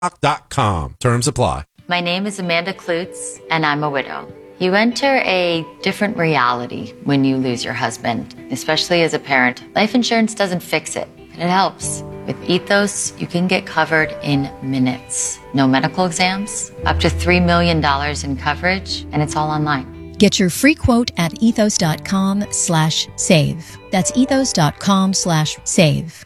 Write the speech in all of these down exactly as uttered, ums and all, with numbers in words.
dot com. Terms apply. My name is Amanda Klutz, and I'm a widow. You enter a different reality when you lose your husband, especially as a parent. Life insurance doesn't fix it, but it helps. With Ethos, you can get covered in minutes. No medical exams, up to three million dollars in coverage, and it's all online. Get your free quote at ethos.com slash save. That's ethos.com slash save.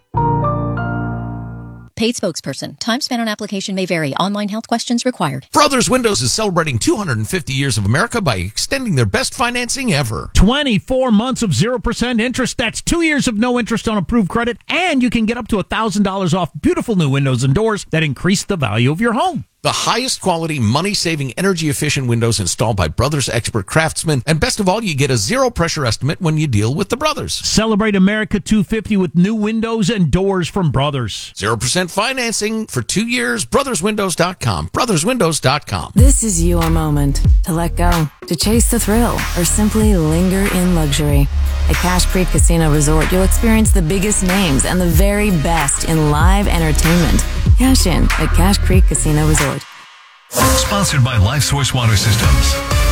Paid spokesperson. Time spent on application may vary. Online health questions required. Brothers Windows is celebrating two hundred fifty years of America by extending their best financing ever. twenty-four months of zero percent interest. That's two years of no interest on approved credit. And you can get up to one thousand dollars off beautiful new windows and doors that increase the value of your home. The highest quality, money-saving, energy-efficient windows installed by Brothers expert craftsmen. And best of all, you get a zero-pressure estimate when you deal with the Brothers. Celebrate America two hundred fifty with new windows and doors from Brothers. zero percent financing for two years. brothers windows dot com. brothers windows dot com. This is your moment to let go, to chase the thrill, or simply linger in luxury. At Cache Creek Casino Resort, you'll experience the biggest names and the very best in live entertainment. Cash in at Cache Creek Casino Resort. Sponsored by LifeSource Water Systems.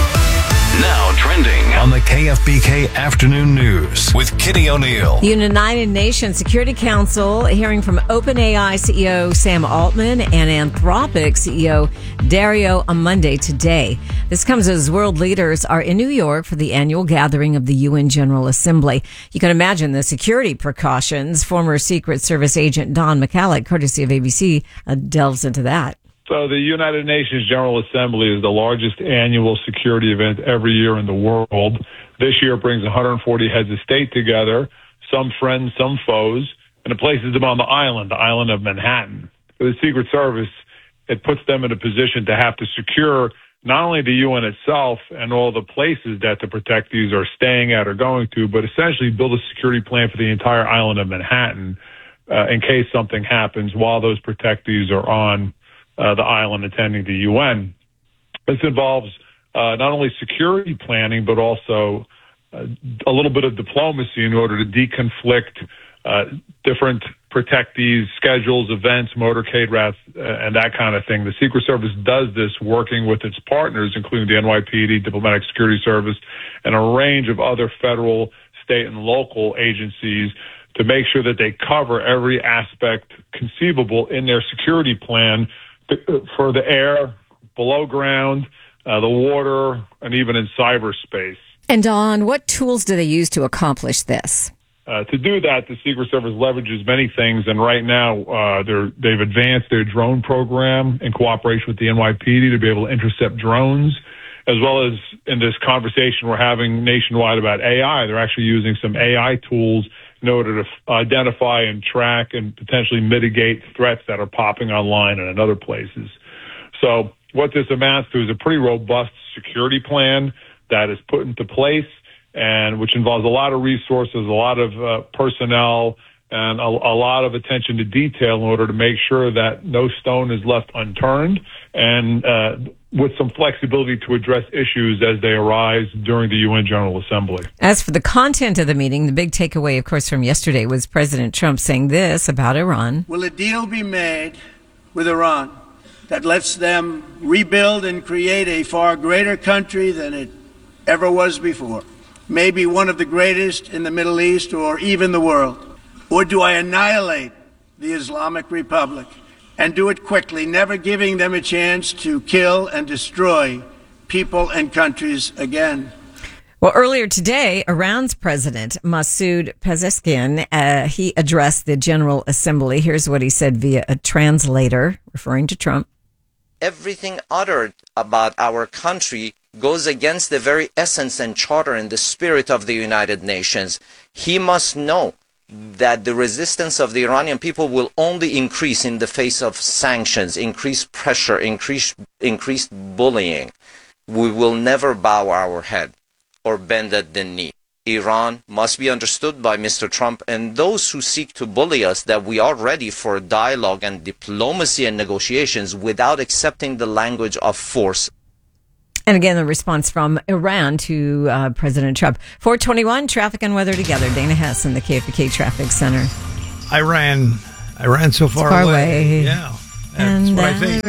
Now trending on the K F B K Afternoon News with Kitty O'Neill. The United Nations Security Council hearing from OpenAI C E O Sam Altman and Anthropic C E O Dario Amodei today. This comes as world leaders are in New York for the annual gathering of the U N General Assembly. You can imagine the security precautions. Former Secret Service agent Don McCulloch, courtesy of A B C, uh, delves into that. So the United Nations General Assembly is the largest annual security event every year in the world. This year it brings one hundred forty heads of state together, some friends, some foes, and it places them on the island, the island of Manhattan. For the Secret Service, it puts them in a position to have to secure not only the U N itself and all the places that the protectees are staying at or going to, but essentially build a security plan for the entire island of Manhattan uh, in case something happens while those protectees are on Uh, the island attending the U N. This involves uh, not only security planning, but also uh, a little bit of diplomacy in order to deconflict uh, different protectees, schedules, events, motorcade routes, uh, and that kind of thing. The Secret Service does this working with its partners, including the N Y P D, Diplomatic Security Service, and a range of other federal, state, and local agencies to make sure that they cover every aspect conceivable in their security plan for the air, below ground, uh, the water, and even in cyberspace. And Don, what tools do they use to accomplish this? Uh, to do that, the Secret Service leverages many things, and right now uh, they're, they've advanced their drone program in cooperation with the N Y P D to be able to intercept drones, as well as in this conversation we're having nationwide about A I. They're actually using some A I tools in order to f- identify and track and potentially mitigate threats that are popping online and in other places. So what this amounts to is a pretty robust security plan that is put into place, and which involves a lot of resources, a lot of uh, personnel, and a, a lot of attention to detail in order to make sure that no stone is left unturned, and uh, with some flexibility to address issues as they arise during the U N General Assembly. As for the content of the meeting, the big takeaway, of course, from yesterday was President Trump saying this about Iran. Will a deal be made with Iran that lets them rebuild and create a far greater country than it ever was before? Maybe one of the greatest in the Middle East or even the world? Or do I annihilate the Islamic Republic and do it quickly, never giving them a chance to kill and destroy people and countries again? Well, earlier today, Iran's president, Masoud Pezeshkian, uh, he addressed the General Assembly. Here's what he said via a translator, referring to Trump. Everything uttered about our country goes against the very essence and charter and the spirit of the United Nations. He must know that the resistance of the Iranian people will only increase in the face of sanctions, increased pressure, increased, increased bullying. We will never bow our head or bend at the knee. Iran must be understood by Mister Trump and those who seek to bully us that we are ready for dialogue and diplomacy and negotiations without accepting the language of force. And again, the response from Iran to uh, President Trump. four twenty-one, traffic and weather together. Dana Hess in the K F B K Traffic Center. Iran, Iran so far, far away. away. Yeah. That's and what I think.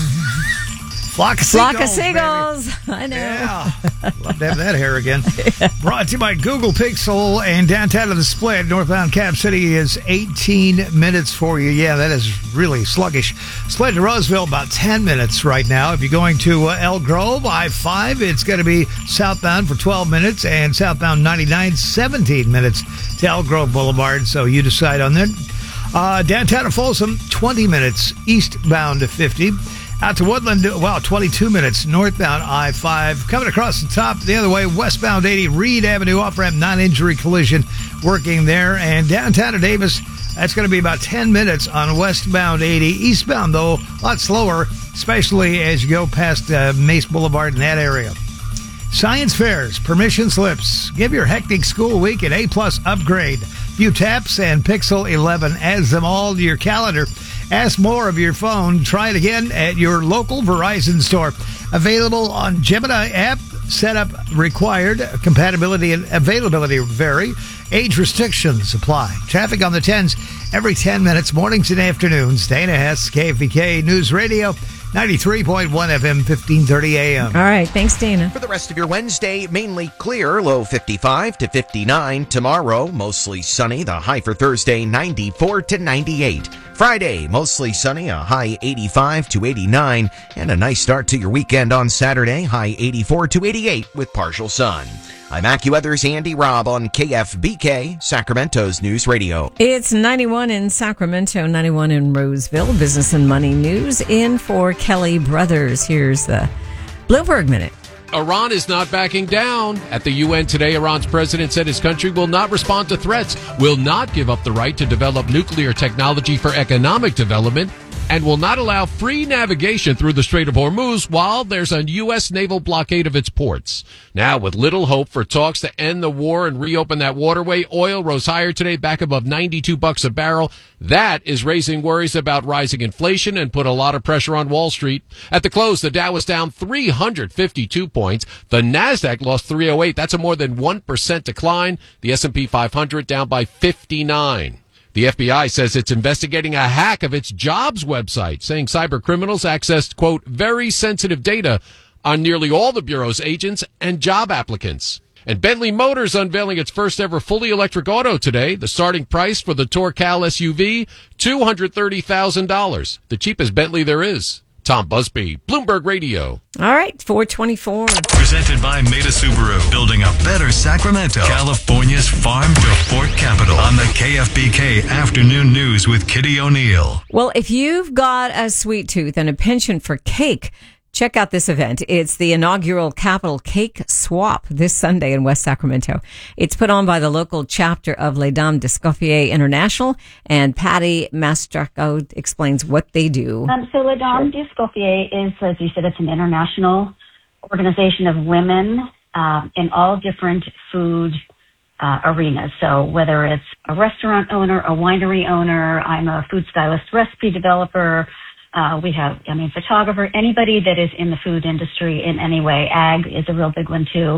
Flock of Flock seagulls. of seagulls. Baby. I know. Yeah. Love to have that hair again. Brought to you by Google Pixel, and downtown to the Split, northbound Cap City is eighteen minutes for you. Yeah, that is really sluggish. Split to Roseville, about ten minutes right now. If you're going to uh, Elk Grove, I five, it's going to be southbound for twelve minutes, and southbound ninety-nine, seventeen minutes to Elk Grove Boulevard. So you decide on that. Uh, downtown to Folsom, twenty minutes eastbound to fifty. Out to Woodland, well, twenty-two minutes northbound I five. Coming across the top the other way, westbound eighty, Reed Avenue off-ramp, non-injury collision working there. And downtown to Davis, that's going to be about ten minutes on westbound eighty. Eastbound, though, a lot slower, especially as you go past uh, Mace Boulevard in that area. Science fairs, permission slips. Give your hectic school week an A-plus upgrade. Few taps and Pixel eleven adds them all to your calendar. Ask more of your phone. Try it again at your local Verizon store. Available on Gemini app. Setup required. Compatibility and availability vary. Age restrictions apply. Traffic on the tens every ten minutes, mornings and afternoons. Dana Hess, K F B K News Radio, ninety-three point one F M, fifteen thirty A M. All right. Thanks, Dana. For the rest of your Wednesday, mainly clear, low fifty-five to fifty-nine. Tomorrow, mostly sunny, the high for Thursday, ninety-four to ninety-eight. Friday, mostly sunny, a high eighty-five to eighty-nine. And a nice start to your weekend on Saturday, high eighty-four to eighty-eight with partial sun. I'm AccuWeather's Andy Robb on K F B K, Sacramento's News Radio. It's ninety-one in Sacramento, ninety-one in Roseville. Business and Money News in for Kelly Brothers. Here's the Bloomberg Minute. Iran is not backing down. At the U N today, Iran's president said his country will not respond to threats, will not give up the right to develop nuclear technology for economic development, and will not allow free navigation through the Strait of Hormuz while there's a U S naval blockade of its ports. Now, with little hope for talks to end the war and reopen that waterway, oil rose higher today, back above ninety-two bucks a barrel. That is raising worries about rising inflation and put a lot of pressure on Wall Street. At the close, the Dow was down three hundred fifty-two points. The Nasdaq lost three oh eight. That's a more than one percent decline. The S and P five hundred down by fifty-nine. The F B I says it's investigating a hack of its jobs website, saying cyber criminals accessed, quote, very sensitive data on nearly all the Bureau's agents and job applicants. And Bentley Motors unveiling its first ever fully electric auto today. The starting price for the Tourcal S U V, two hundred thirty thousand dollars. The cheapest Bentley there is. Tom Busby, Bloomberg Radio. All right, four twenty-four. Presented by Meta Subaru. Building a better Sacramento, California's farm to fork capital. On the K F B K Afternoon News with Kitty O'Neill. Well, if you've got a sweet tooth and a penchant for cake, check out this event. It's the inaugural Capital Cake Swap this Sunday in West Sacramento. It's put on by the local chapter of Les Dames d'Escoffier International, and Patty Mastracco explains what they do. Um, so Les Dames d'Escoffier is, as you said, it's an international organization of women uh, in all different food uh, arenas. So whether it's a restaurant owner, a winery owner, I'm a food stylist, recipe developer, Uh, we have, I mean, photographer, anybody that is in the food industry in any way. Ag is a real big one, too.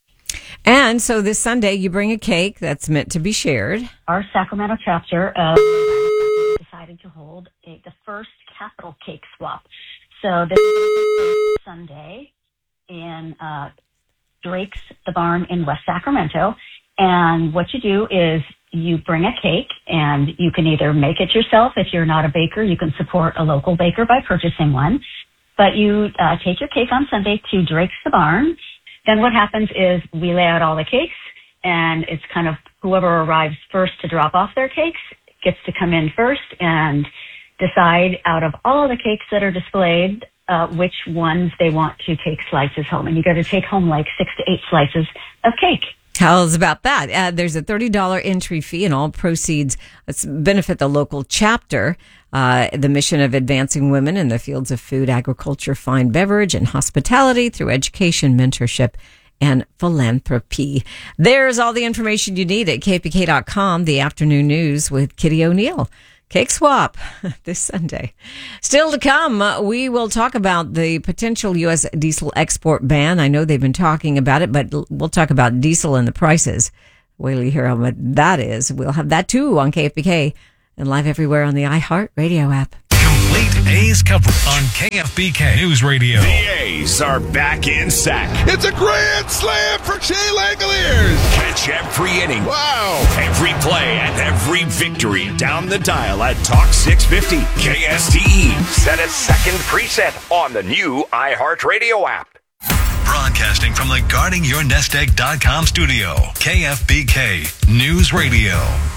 And so this Sunday, you bring a cake that's meant to be shared. Our Sacramento chapter uh, decided to hold a, the first Capital Cake Swap. So this is Sunday in uh, Drake's The Barn in West Sacramento. And what you do is you bring a cake, and you can either make it yourself. If you're not a baker, you can support a local baker by purchasing one. But you uh, take your cake on Sunday to Drake's The Barn. Then what happens is we lay out all the cakes, and it's kind of whoever arrives first to drop off their cakes gets to come in first and decide out of all the cakes that are displayed uh, which ones they want to take slices home. And you got to take home like six to eight slices of cake. How's about that? Uh, there's a thirty dollars entry fee, and all proceeds benefit the local chapter. Uh, the mission of advancing women in the fields of food, agriculture, fine beverage, and hospitality through education, mentorship, and philanthropy. There's all the information you need at K F B K dot com, the afternoon news with Kitty O'Neill. Cake Swap this Sunday. Still to come, uh, we will talk about the potential U S diesel export ban. I know they've been talking about it, but we'll talk about diesel and the prices. Wait till you hear how much that is. We'll have that too on K F B K and live everywhere on the iHeart Radio app. Elite A's coverage on K F B K News Radio. The A's are back in sack. It's a grand slam for Shea Langoliers. Catch every inning. Wow. Every play and every victory down the dial at Talk six fifty K S T E. Set a second preset on the new iHeartRadio app. Broadcasting from the guarding your nest egg dot com studio, K F B K News Radio.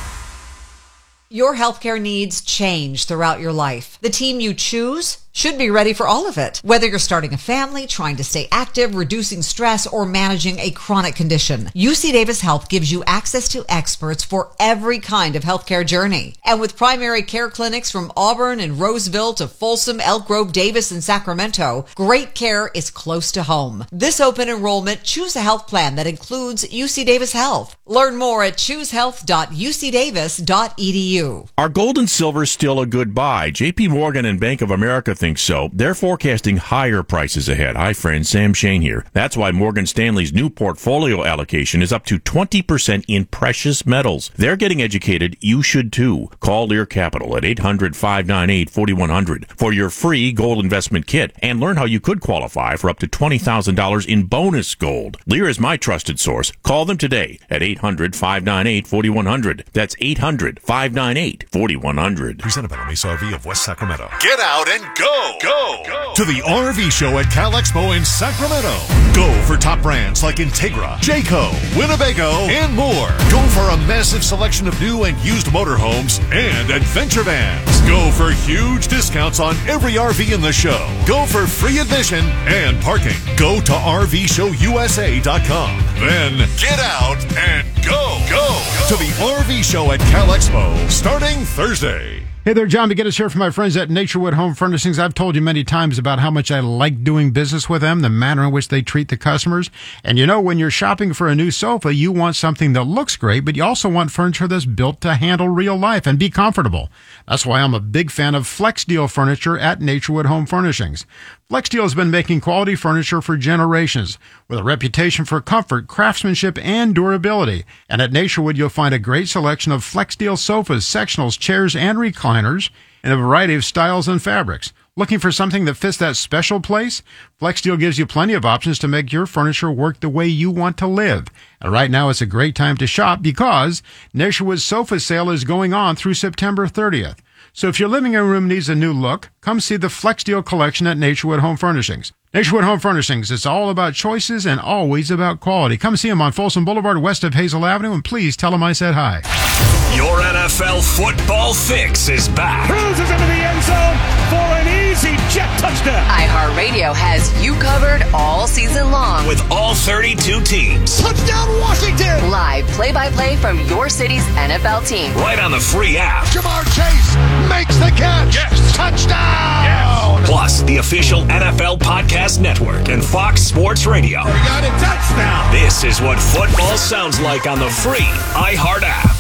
Your healthcare needs change throughout your life. The team you choose should be ready for all of it. Whether you're starting a family, trying to stay active, reducing stress, or managing a chronic condition, U C Davis Health gives you access to experts for every kind of healthcare journey. And with primary care clinics from Auburn and Roseville to Folsom, Elk Grove, Davis, and Sacramento, great care is close to home. This open enrollment, choose a health plan that includes U C Davis Health. Learn more at choose health dot u c davis dot e d u. Are gold and silver still a good buy? J P Morgan and Bank of America think so. They're forecasting higher prices ahead. Hi, friends. Sam Shane here. That's why Morgan Stanley's new portfolio allocation is up to twenty percent in precious metals. They're getting educated. You should too. Call Lear Capital at eight hundred, five nine eight, four one zero zero for your free gold investment kit and learn how you could qualify for up to twenty thousand dollars in bonus gold. Lear is my trusted source. Call them today at eight hundred, five nine eight, four one zero zero. That's eight hundred, five nine eight, four one zero zero. Presented by Mesa R V of West Sacramento. Get out and go, go, go to the R V show at Cal Expo in Sacramento. Go for top brands like Integra, Jayco, Winnebago, and more. Go for a massive selection of new and used motorhomes and adventure vans. Go for huge discounts on every R V in the show. Go for free admission and parking. Go to R V show U S A dot com. Then get out and go, go, go to the R V show at Cal Expo starting Thursday. Hey there, John McGinnis here from my friends at Naturewood Home Furnishings. I've told you many times about how much I like doing business with them, the manner in which they treat the customers. And you know, when you're shopping for a new sofa, you want something that looks great, but you also want furniture that's built to handle real life and be comfortable. That's why I'm a big fan of FlexDeal furniture at Naturewood Home Furnishings. FlexDeal has been making quality furniture for generations with a reputation for comfort, craftsmanship, and durability. And at Naturewood, you'll find a great selection of FlexDeal sofas, sectionals, chairs, and recliners in a variety of styles and fabrics. Looking for something that fits that special place? FlexDeal gives you plenty of options to make your furniture work the way you want to live. And right now, it's a great time to shop because Naturewood's sofa sale is going on through September thirtieth. So if your living room needs a new look, come see the FlexDeal collection at Naturewood Home Furnishings. Naturewood Home Furnishings, it's all about choices and always about quality. Come see them on Folsom Boulevard west of Hazel Avenue, and please tell them I said hi. Your N F L football fix is back. Cruises into the end zone for an easy jet touchdown. iHeartRadio has you covered all season long. With all thirty-two teams. Touchdown Washington! Live play-by-play from your city's N F L team. Right on the free app. Jamar Chase makes the catch. Yes. Touchdown! Yes. Plus, the official N F L Podcast Network and Fox Sports Radio. We got a touchdown! This is what football sounds like on the free iHeart app.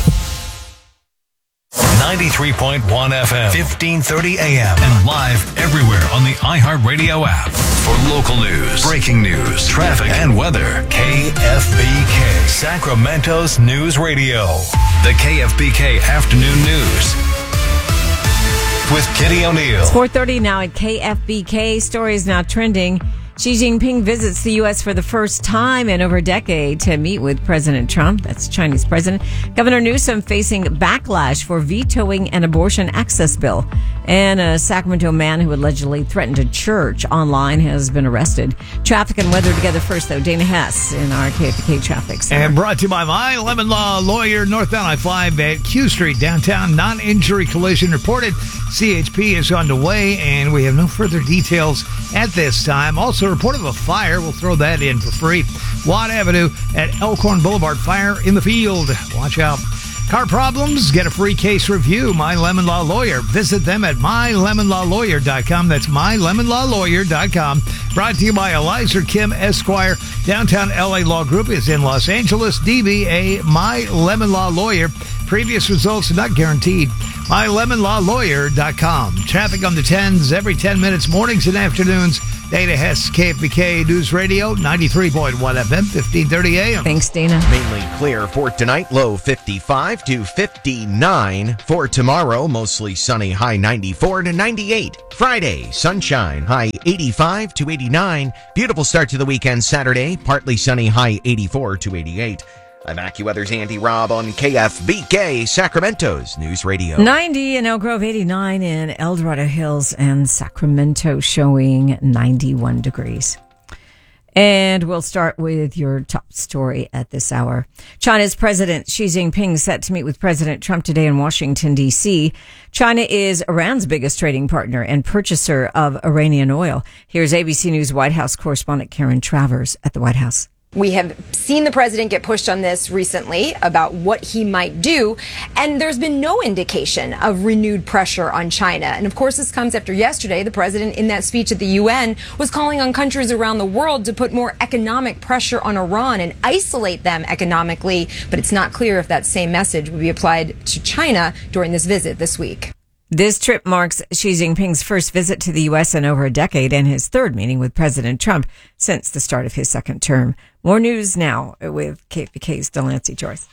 ninety-three point one F M, fifteen thirty A M, and live everywhere on the iHeartRadio app. For local news, breaking news, traffic, and weather, K F B K, Sacramento's News Radio. The K F B K Afternoon News with Kitty O'Neill. It's four thirty now at K F B K. Story is now trending. Xi Jinping visits the U S for the first time in over a decade to meet with President Trump. That's Chinese president. Governor Newsom facing backlash for vetoing an abortion access bill. And a Sacramento man who allegedly threatened a church online has been arrested. Traffic and weather together first, though. Dana Hess in our K F B K Traffic Center. And brought to you by My Lemon Law Lawyer, northbound I five at Q Street, downtown. Non-injury collision reported. C H P is on the way, and we have no further details at this time. Also, report of a fire. We'll throw that in for free. Watt Avenue at Elkhorn Boulevard. Fire in the field. Watch out. Car problems? Get a free case review. My Lemon Law Lawyer. Visit them at my lemon law lawyer dot com. That's my lemon law lawyer dot com. Brought to you by Eliza Kim Esquire. Downtown L A Law Group is in Los Angeles. D B A, My Lemon Law Lawyer. Previous results are not guaranteed. my lemon law lawyer dot com. Traffic on the tens every ten minutes, mornings and afternoons. Dana Hess, K F B K News Radio, ninety-three point one F M, fifteen thirty A M. Thanks, Dana. Mainly clear for tonight, low fifty-five to fifty-nine. For tomorrow, mostly sunny, high ninety-four to ninety-eight. Friday, sunshine, high eighty-five to eighty-nine. Beautiful start to the weekend Saturday, partly sunny, high eighty-four to eighty-eight. I'm AccuWeather's Andy Robb on K F B K, Sacramento's News Radio. ninety in Elk Grove, eighty-nine in El Dorado Hills, and Sacramento showing ninety-one degrees. And we'll start with your top story at this hour. China's President Xi Jinping set to meet with President Trump today in Washington, D C. China is Iran's biggest trading partner and purchaser of Iranian oil. Here's A B C News White House correspondent Karen Travers at the White House. We have seen the president get pushed on this recently about what he might do, and there's been no indication of renewed pressure on China. And of course, this comes after yesterday, the president in that speech at the U N was calling on countries around the world to put more economic pressure on Iran and isolate them economically. But it's not clear if that same message will be applied to China during this visit this week. This trip marks Xi Jinping's first visit to the U S in over a decade and his third meeting with President Trump since the start of his second term. More news now with K F B K's Delancey Joyce.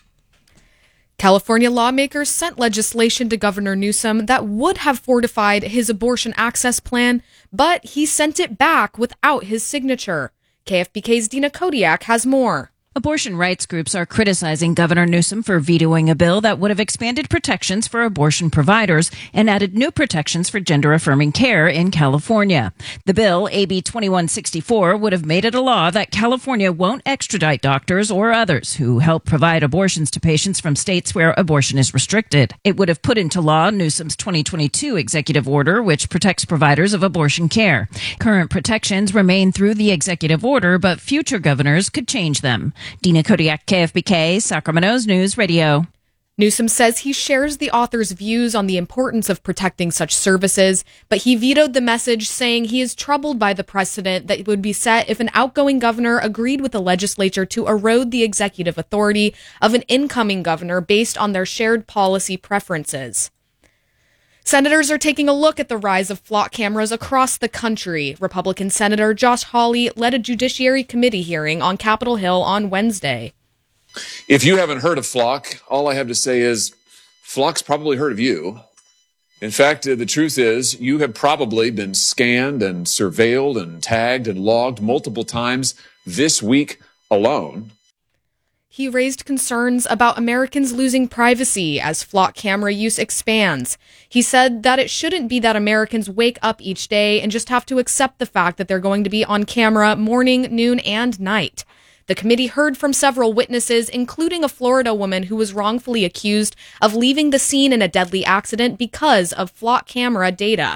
California lawmakers sent legislation to Governor Newsom that would have fortified his abortion access plan, but he sent it back without his signature. K F B K's Dina Kodiak has more. Abortion rights groups are criticizing Governor Newsom for vetoing a bill that would have expanded protections for abortion providers and added new protections for gender-affirming care in California. The bill, A B twenty-one sixty-four, would have made it a law that California won't extradite doctors or others who help provide abortions to patients from states where abortion is restricted. It would have put into law Newsom's twenty twenty-two executive order, which protects providers of abortion care. Current protections remain through the executive order, but future governors could change them. Dina Kodiak, K F B K, Sacramento's News Radio. Newsom says he shares the author's views on the importance of protecting such services, but he vetoed the message, saying he is troubled by the precedent that would be set if an outgoing governor agreed with the legislature to erode the executive authority of an incoming governor based on their shared policy preferences. Senators are taking a look at the rise of flock cameras across the country. Republican Senator Josh Hawley led a Judiciary Committee hearing on Capitol Hill on Wednesday. If you haven't heard of Flock, all I have to say is Flock's probably heard of you. In fact, the truth is you have probably been scanned and surveilled and tagged and logged multiple times this week alone. He raised concerns about Americans losing privacy as flock camera use expands. He said that it shouldn't be that Americans wake up each day and just have to accept the fact that they're going to be on camera morning, noon, and night. The committee heard from several witnesses, including a Florida woman who was wrongfully accused of leaving the scene in a deadly accident because of flock camera data.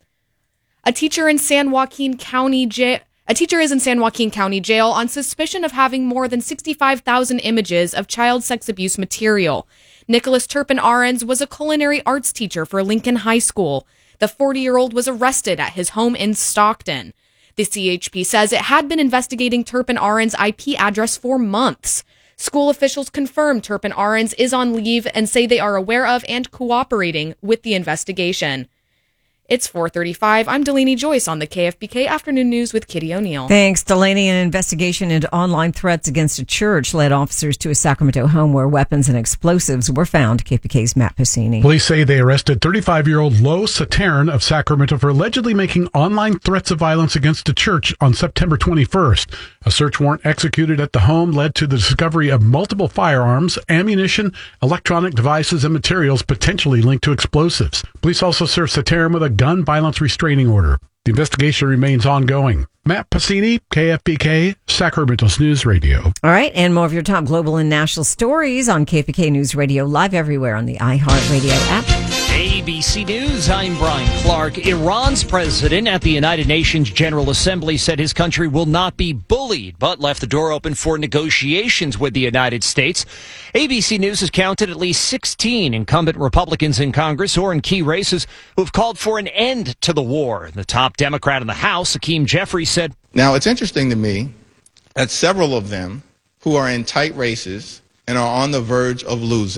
A teacher in San Joaquin County jail... A teacher is in San Joaquin County Jail on suspicion of having more than sixty-five thousand images of child sex abuse material. Nicholas Turpin Arens was a culinary arts teacher for Lincoln High School. The forty-year-old was arrested at his home in Stockton. The C H P says it had been investigating Turpin Arens' I P address for months. School officials confirmed Turpin Arens is on leave and say they are aware of and cooperating with the investigation. It's four thirty-five. I'm Delaney Joyce on the K F B K Afternoon News with Kitty O'Neill. Thanks, Delaney. An investigation into online threats against a church led officers to a Sacramento home where weapons and explosives were found. K P K's Matt Pacini. Police say they arrested thirty-five-year-old Lo Saturn of Sacramento for allegedly making online threats of violence against a church on September twenty-first. A search warrant executed at the home led to the discovery of multiple firearms, ammunition, electronic devices, and materials potentially linked to explosives. Police also served Saturn with a gun violence restraining order. The investigation remains ongoing. Matt Pacini, K F B K, Sacramento's News Radio. All right, and more of your top global and national stories on K F B K News Radio, live everywhere on the iHeartRadio app. A B C News, I'm Brian Clark. Iran's president at the United Nations General Assembly said his country will not be bullied, but left the door open for negotiations with the United States. A B C News has counted at least sixteen incumbent Republicans in Congress or in key races who have called for an end to the war. The top Democrat in the House, Hakeem Jeffries, said, Now, it's interesting to me that several of them who are in tight races and are on the verge of losing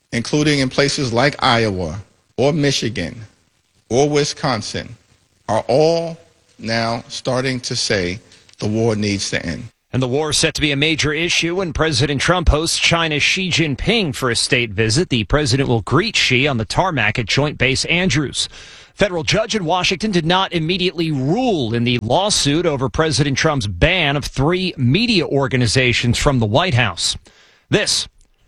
including in places like Iowa or Michigan or Wisconsin, are all now starting to say the war needs to end. And the war is set to be a major issue when President Trump hosts China's Xi Jinping for a state visit. The president will greet Xi on the tarmac at Joint Base Andrews. Federal judge in Washington did not immediately rule in the lawsuit over President Trump's ban of three media organizations from the White House. This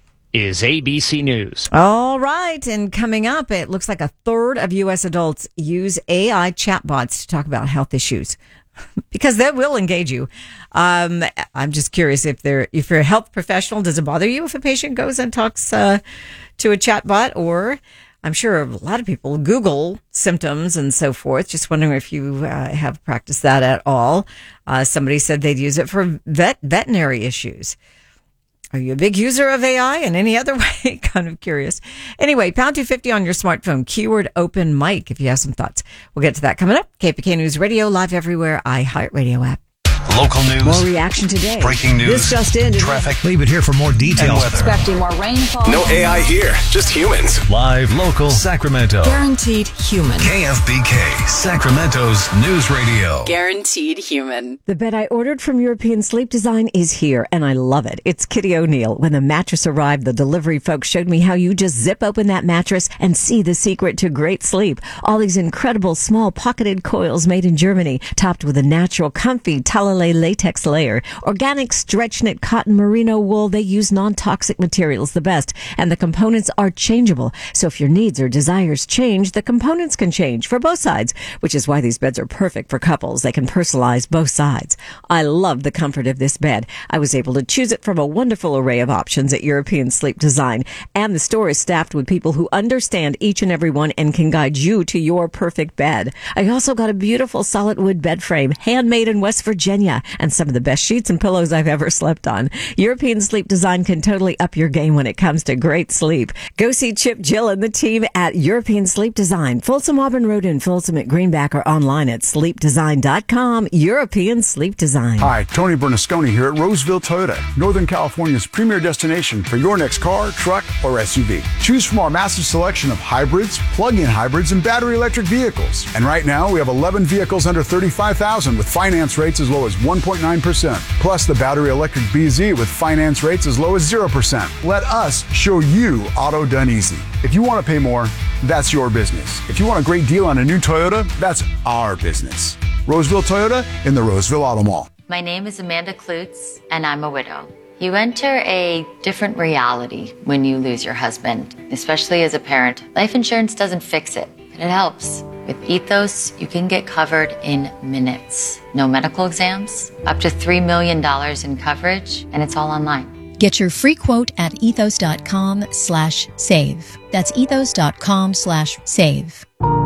is A B C News. All right. And coming up, it looks like a third of U S adults use A I chatbots to talk about health issues. Because that will engage you. Um, I'm just curious if they're if you're a health professional, does it bother you if a patient goes and talks uh, to a chatbot? Or I'm sure a lot of people Google symptoms and so forth. Just wondering if you uh, have practiced that at all. Uh, somebody said they'd use it for vet veterinary issues. Are you a big user of A I in any other way? Kind of curious. Anyway, pound two fifty on your smartphone, keyword open mic if you have some thoughts. We'll get to that coming up. K P K News Radio, live everywhere, iHeartRadio app. Local news. More reaction today. Breaking news. This just in. Traffic. Leave it here for more details. Expecting more rainfall. No A I here, just humans. Live, local, Sacramento. Guaranteed human. K F B K, Sacramento's news radio. Guaranteed human. The bed I ordered from European Sleep Design is here, and I love it. It's Kitty O'Neill. When the mattress arrived, the delivery folks showed me how you just zip open that mattress and see the secret to great sleep. All these incredible small pocketed coils made in Germany, topped with a natural, comfy Talalay latex layer. Organic stretch knit cotton merino wool. They use non-toxic materials the best, and the components are changeable. So if your needs or desires change, the components can change for both sides, which is why these beds are perfect for couples. They can personalize both sides. I love the comfort of this bed. I was able to choose it from a wonderful array of options at European Sleep Design, and the store is staffed with people who understand each and every one and can guide you to your perfect bed. I also got a beautiful solid wood bed frame, handmade in West Virginia, and some of the best sheets and pillows I've ever slept on. European Sleep Design can totally up your game when it comes to great sleep. Go see Chip, Jill, and the team at European Sleep Design, Folsom Auburn Road in Folsom at Greenback, or online at sleep design dot com. European Sleep Design. Hi, Tony Bernasconi here at Roseville Toyota, Northern California's premier destination for your next car, truck, or S U V. Choose from our massive selection of hybrids, plug-in hybrids, and battery electric vehicles. And right now, we have eleven vehicles under thirty-five thousand dollars with finance rates as low as one point nine percent. Plus the battery electric B Z with finance rates as low as zero percent. Let us show you auto done easy. If you want to pay more, that's your business. If you want a great deal on a new Toyota, that's our business. Roseville Toyota in the Roseville Auto Mall. My name is Amanda Klutz, and I'm a widow. You enter a different reality when you lose your husband, especially as a parent. Life insurance doesn't fix it, but it helps. With Ethos, you can get covered in minutes. No medical exams, up to three million dollars in coverage, and it's all online. Get your free quote at ethos.com slash save. That's ethos.com slash save.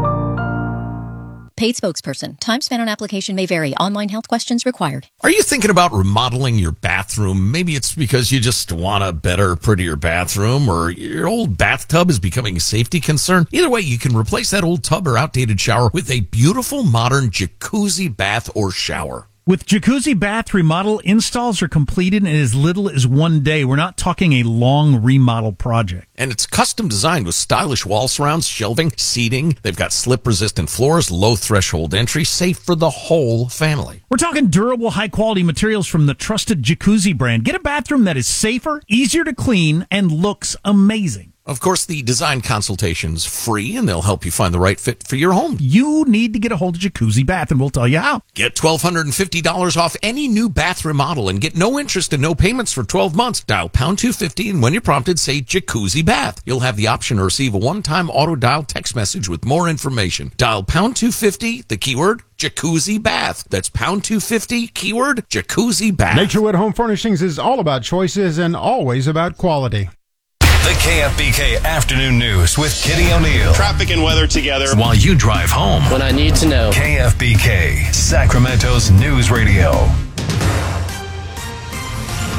Paid spokesperson. Time spent on application may vary. Online health questions required. Are you thinking about remodeling your bathroom? Maybe it's because you just want a better, prettier bathroom, or your old bathtub is becoming a safety concern. Either way, you can replace that old tub or outdated shower with a beautiful modern jacuzzi bath or shower. With Jacuzzi Bath Remodel, installs are completed in as little as one day. We're not talking a long remodel project. And it's custom designed with stylish wall surrounds, shelving, seating. They've got slip-resistant floors, low threshold entry, safe for the whole family. We're talking durable, high-quality materials from the trusted Jacuzzi brand. Get a bathroom that is safer, easier to clean, and looks amazing. Of course, the design consultation's free, and they'll help you find the right fit for your home. You need to get a hold of Jacuzzi Bath, and we'll tell you how. Get one thousand two hundred fifty dollars off any new bath remodel and get no interest and no payments for twelve months. Dial pound two fifty, and when you're prompted, say Jacuzzi Bath. You'll have the option to receive a one-time auto-dial text message with more information. Dial pound two fifty, the keyword Jacuzzi Bath. That's pound two fifty, keyword Jacuzzi Bath. Naturewood Home Furnishings is all about choices and always about quality. The K F B K Afternoon News with Kitty O'Neill. Traffic and weather together. While you drive home. When I need to know. K F B K, Sacramento's news radio.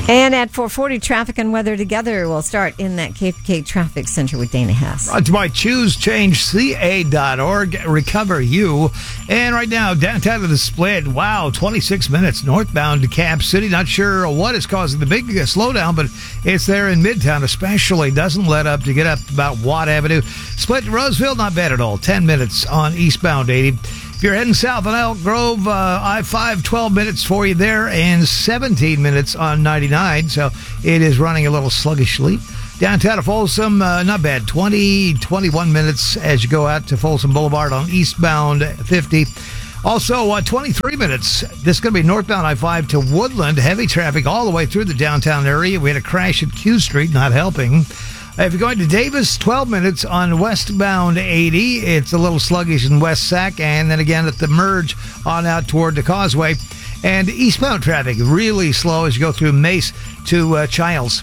And at four forty, traffic and weather together. We'll start in that K F B K Traffic Center with Dana Hess. Brought to you by choose change C A dot org. Recover you. And right now, downtown to the Split. Wow, twenty-six minutes northbound to Cap City. Not sure what is causing the big slowdown, but it's there in Midtown especially. Doesn't let up to get up about Watt Avenue. Split to Roseville, not bad at all. ten minutes on eastbound eighty. If you're heading south on Elk Grove, uh, I five, twelve minutes for you there, and seventeen minutes on ninety-nine, so it is running a little sluggishly. Downtown to Folsom, uh, not bad, twenty, twenty-one minutes as you go out to Folsom Boulevard on eastbound fifty. Also, uh, twenty-three minutes. This is going to be northbound I five to Woodland. Heavy traffic all the way through the downtown area. We had a crash at Q Street, not helping. If you're going to Davis, twelve minutes on westbound eighty. It's a little sluggish in West Sac, and then again at the merge on out toward the Causeway. And eastbound traffic really slow as you go through Mace to uh, Childs.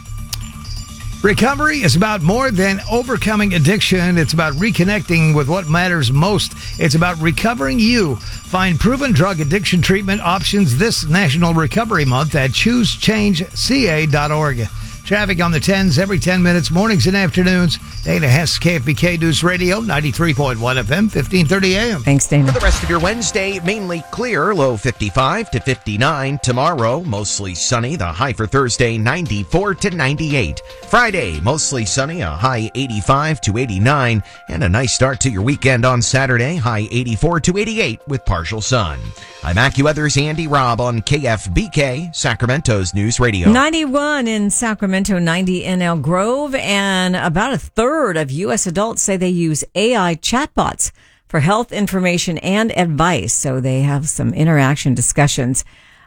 Recovery is about more than overcoming addiction. It's about reconnecting with what matters most. It's about recovering you. Find proven drug addiction treatment options this National Recovery Month at choose change C A dot org. Traffic on the tens every ten minutes, mornings and afternoons. Dana Hess, K F B K News Radio, ninety-three point one F M, fifteen thirty A M. Thanks, Dana. For the rest of your Wednesday, mainly clear, low fifty-five to fifty-nine. Tomorrow, mostly sunny, the high for Thursday, ninety-four to ninety-eight. Friday, mostly sunny, a high eighty-five to eighty-nine. And a nice start to your weekend on Saturday, high eighty-four to eighty-eight with partial sun. I'm AccuWeather's Andy Robb on K F B K, Sacramento's News Radio. ninety-one in Sacramento, ninety in El Grove, and about a third of U S adults say they use A I chatbots for health information and advice. So they have some interaction discussions.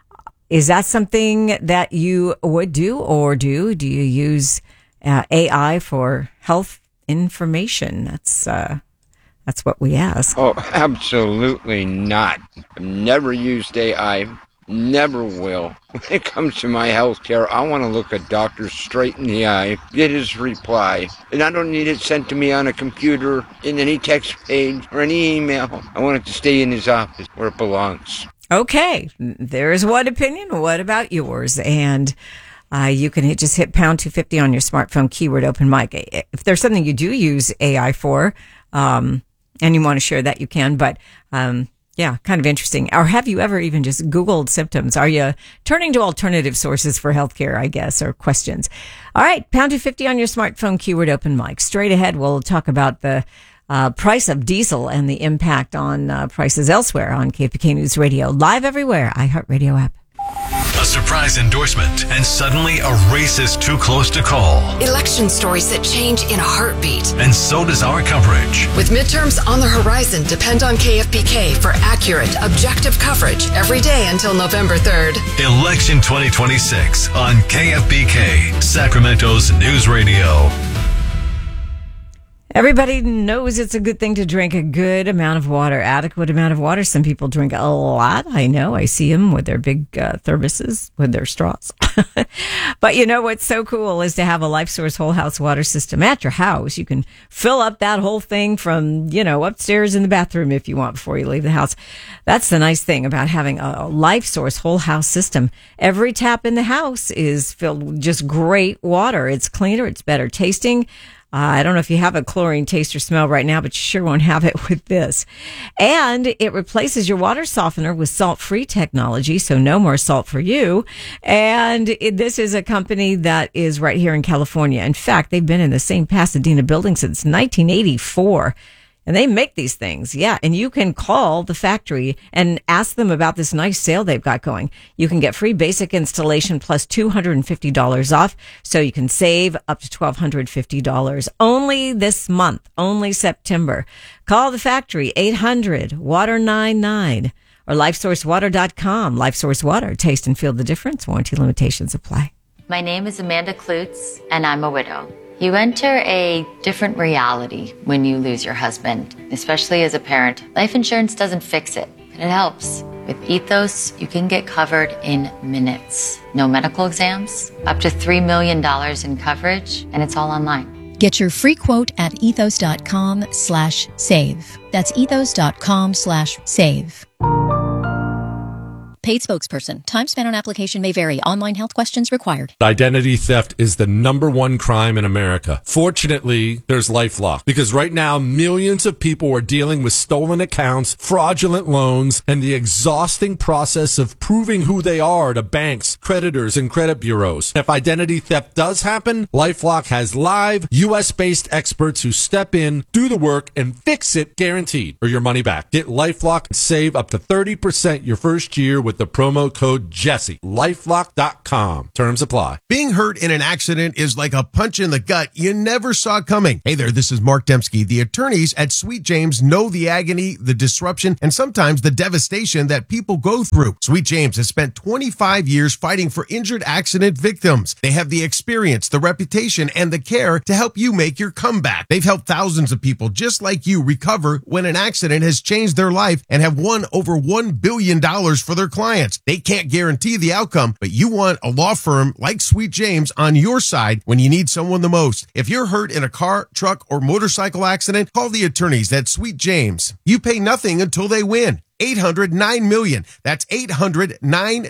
Is that something that you would do or do? Do you use uh, A I for health information? That's uh, that's what we ask. Oh, absolutely not. I've never used A I. Never will. When it comes to my health care, I want to look a doctor straight in the eye, get his reply, and I don't need it sent to me on a computer, in any text page, or any email. I want it to stay in his office where it belongs. Okay, there's one opinion. What about yours? And uh, you can hit, just hit pound two fifty on your smartphone, keyword open mic. If there's something you do use A I for, um, and you want to share that, you can, but um yeah, kind of interesting. Or have you ever even just Googled symptoms? Are you turning to alternative sources for healthcare, I guess, or questions? All right, pound two fifty on your smartphone, keyword open mic. Straight ahead, we'll talk about the uh, price of diesel and the impact on uh, prices elsewhere on K F B K News Radio. Live everywhere, iHeartRadio app. A surprise endorsement, and suddenly a race is too close to call. Election stories that change in a heartbeat. And so does our coverage. With midterms on the horizon, depend on K F B K for accurate, objective coverage every day until November third. Election twenty twenty-six on K F B K, Sacramento's News Radio. Everybody knows it's a good thing to drink a good amount of water, adequate amount of water. Some people drink a lot. I know. I see them with their big uh, thermoses, with their straws. But you know what's so cool is to have a LifeSource whole house water system at your house. You can fill up that whole thing from, you know, upstairs in the bathroom if you want before you leave the house. That's the nice thing about having a LifeSource whole house system. Every tap in the house is filled with just great water. It's cleaner. It's better tasting. Uh, I don't know if you have a chlorine taste or smell right now, but you sure won't have it with this. And it replaces your water softener with salt-free technology, so no more salt for you. And it, this is a company that is right here in California. In fact, they've been in the same Pasadena building since nineteen eighty-four. And they make these things. Yeah. And you can call the factory and ask them about this nice sale they've got going. You can get free basic installation plus two hundred fifty dollars off. So you can save up to one thousand two hundred fifty dollars only this month, only September. Call the factory, eight hundred water ninety-nine or lifesource water dot com. LifeSource Water. Taste and feel the difference. Warranty limitations apply. My name is Amanda Klutz, and I'm a widow. You enter a different reality when you lose your husband, especially as a parent. Life insurance doesn't fix it, but it helps. With Ethos, you can get covered in minutes. No medical exams, up to three million dollars in coverage, and it's all online. Get your free quote at ethos.com slash save. That's ethos.com slash save. Paid spokesperson. Time spent on application may vary. Online health questions required. Identity theft is the number one crime in America. Fortunately, there's LifeLock, because right now millions of people are dealing with stolen accounts, fraudulent loans, and the exhausting process of proving who they are to banks, creditors, and credit bureaus. If identity theft does happen, LifeLock has live U S based experts who step in, do the work, and fix it, guaranteed, or your money back. Get LifeLock and save up to thirty percent your first year with the promo code Jesse. LifeLock dot com. Terms apply. Being hurt in an accident is like a punch in the gut you never saw coming. Hey there, this is Mark Dembski. The attorneys at Sweet James know the agony, the disruption, and sometimes the devastation that people go through. Sweet James has spent twenty-five years fighting for injured accident victims. They have the experience, the reputation, and the care to help you make your comeback. They've helped thousands of people just like you recover when an accident has changed their life and have won over one billion dollars for their clients. They can't guarantee the outcome, but you want a law firm like Sweet James on your side when you need someone the most. If you're hurt in a car, truck, or motorcycle accident, call the attorneys at Sweet James. You pay nothing until they win. eight hundred nine million. That's eight hundred nine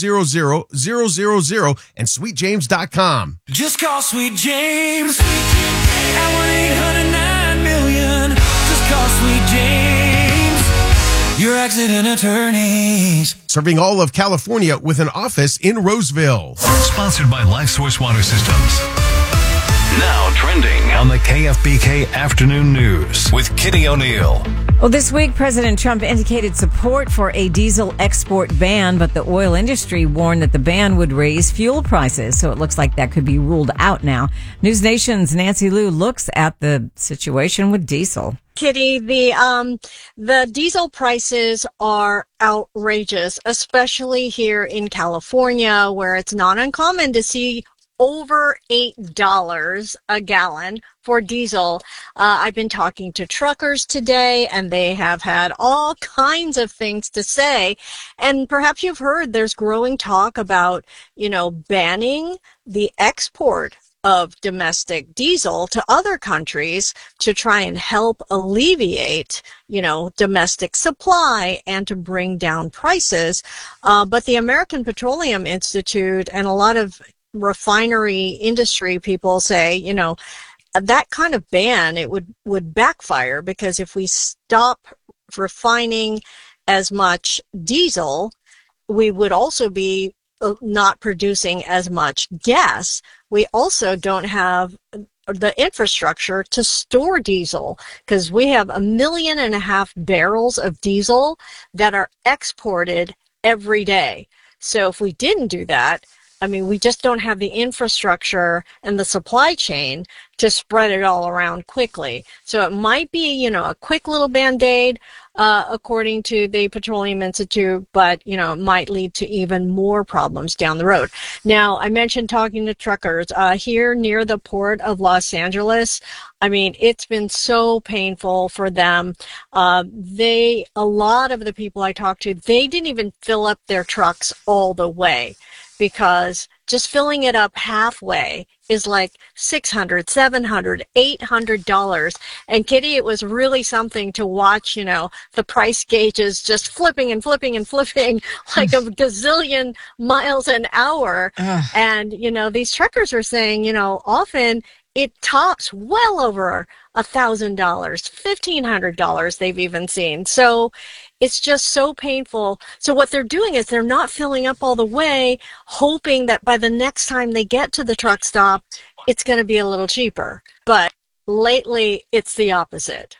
hundred and sweet james dot com. Just call Sweet James at one eight hundred nine million. Just call Sweet James, your accident attorneys. Serving all of California with an office in Roseville. Sponsored by LifeSource Water Systems. Now trending on the K F B K Afternoon News with Kitty O'Neill. Well, this week, President Trump indicated support for a diesel export ban, but the oil industry warned that the ban would raise fuel prices. So it looks like that could be ruled out now. News Nation's Nancy Liu looks at the situation with diesel. Kitty, the um the diesel prices are outrageous, especially here in California, where it's not uncommon to see over eight dollars a gallon for diesel. Uh, I've been talking to truckers today, and they have had all kinds of things to say. And perhaps you've heard there's growing talk about, you know, banning the export of domestic diesel to other countries to try and help alleviate, you know, domestic supply and to bring down prices. Uh, but the American Petroleum Institute and a lot of refinery industry people say, you know, that kind of ban, it would, would backfire, because if we stop refining as much diesel, we would also be not producing as much gas. We also don't have the infrastructure to store diesel, because we have a million and a half barrels of diesel that are exported every day. So if we didn't do that, I mean, we just don't have the infrastructure and the supply chain to spread it all around quickly. So it might be, you know, a quick little Band-Aid, uh, according to the Petroleum Institute, but, you know, it might lead to even more problems down the road. Now, I mentioned talking to truckers, uh, here near the port of Los Angeles. I mean, it's been so painful for them. Uh, they, a lot of the people I talked to, they didn't even fill up their trucks all the way, because just filling it up halfway is like six hundred dollars, seven hundred dollars, eight hundred dollars. And Kitty, it was really something to watch, you know, the price gauges just flipping and flipping and flipping like a gazillion miles an hour. And, you know, these truckers are saying, you know, often it tops well over a thousand dollars, fifteen hundred dollars they've even seen. So it's just so painful. So what they're doing is they're not filling up all the way, hoping that by the next time they get to the truck stop, it's going to be a little cheaper. But lately, it's the opposite.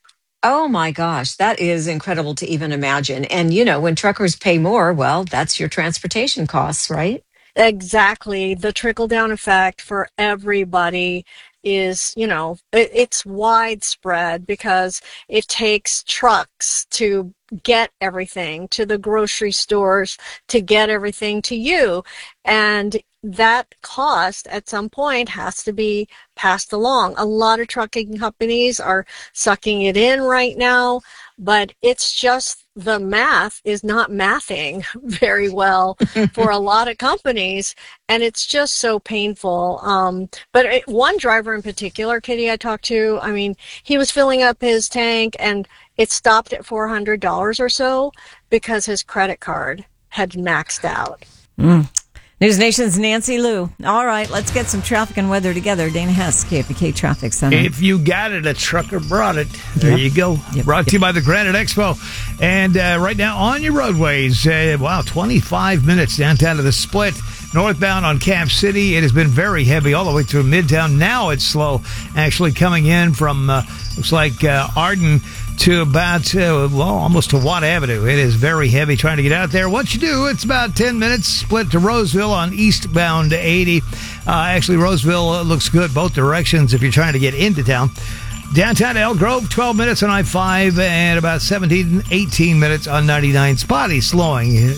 Oh my gosh, that is incredible to even imagine. And, you know, when truckers pay more, well, that's your transportation costs, right? Exactly. The trickle-down effect for everybody is, you know, it, it's widespread, because it takes trucks to get everything to the grocery stores, to get everything to you. And that cost at some point has to be passed along. A lot of trucking companies are sucking it in right now, but it's just the math is not mathing very well for a lot of companies, and it's just so painful. Um, but it, one driver in particular, Kitty, I talked to, I mean, he was filling up his tank and it stopped at four hundred dollars or so because his credit card had maxed out. Mm. News Nation's Nancy Liu. All right, let's get some traffic and weather together. Dana Hess, K F B K Traffic Center. If you got it, a trucker brought it. There Yep. you go. Yep. Brought to Yep. you by the Granite Expo. And uh, right now on your roadways, uh, wow, twenty-five minutes downtown to the Split. Northbound on Cap City, it has been very heavy all the way through Midtown. Now it's slow, actually coming in from, uh, looks like uh, Arden to about, uh, well, almost to Watt Avenue. It is very heavy trying to get out there. Once you do, it's about ten minutes. Split to Roseville on eastbound eighty. Uh, actually, Roseville uh, looks good both directions if you're trying to get into town. Downtown Elk Grove, twelve minutes on I five and about seventeen, eighteen minutes on ninety-nine. Spotty slowing.